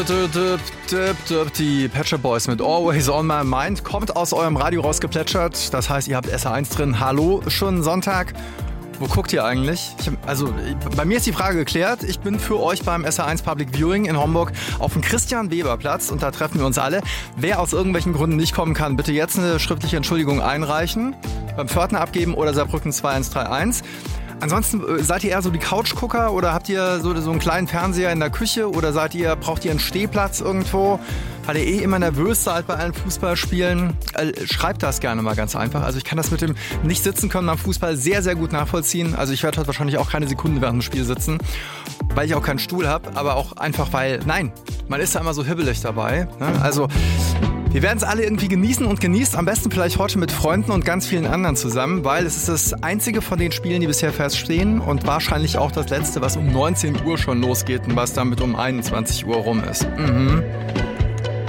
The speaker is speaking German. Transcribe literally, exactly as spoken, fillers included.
Die Pet Shop Boys mit Always on My Mind kommt aus eurem Radio rausgeplätschert. Das heißt, ihr habt S R eins drin. Hallo, schon Sonntag. Wo guckt ihr eigentlich? Ich, also bei mir ist die Frage geklärt. Ich bin für euch beim S R eins Public Viewing in Homburg auf dem Christian-Weber-Platz und da treffen wir uns alle. Wer aus irgendwelchen Gründen nicht kommen kann, bitte jetzt eine schriftliche Entschuldigung einreichen, beim Pförtner abgeben oder Saarbrücken zwei eins drei eins. Ansonsten, seid ihr eher so die Couchgucker oder habt ihr so, so einen kleinen Fernseher in der Küche oder seid ihr, braucht ihr einen Stehplatz irgendwo, weil ihr eh immer nervös seid bei allen Fußballspielen? Schreibt das gerne mal ganz einfach. Also ich kann das mit dem nicht sitzen können am Fußball sehr, sehr gut nachvollziehen. Also ich werde heute wahrscheinlich auch keine Sekunde während dem Spiel sitzen, weil ich auch keinen Stuhl habe, aber auch einfach, weil, nein, man ist da immer so hibbelig dabei. Ne? Also wir werden es alle irgendwie genießen und genießt am besten vielleicht heute mit Freunden und ganz vielen anderen zusammen, weil es ist das einzige von den Spielen, die bisher feststehen und wahrscheinlich auch das letzte, was um neunzehn Uhr schon losgeht und was damit um einundzwanzig Uhr rum ist. Mhm.